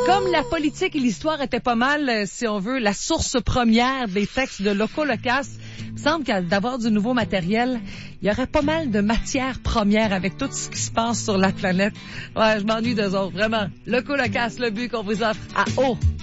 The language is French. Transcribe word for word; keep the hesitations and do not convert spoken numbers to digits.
Comme la politique et l'histoire étaient pas mal, euh, si on veut, la source première des textes de Loco Locasse, il me semble que d'avoir du nouveau matériel, il y aurait pas mal de matières premières avec tout ce qui se passe sur la planète. Ouais, je m'ennuie d'eux autres, vraiment. Loco Locasse, le but qu'on vous offre à haut.